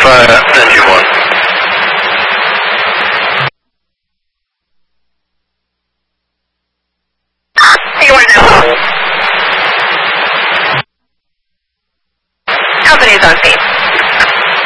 engine 1. You want to know? Company's on scene.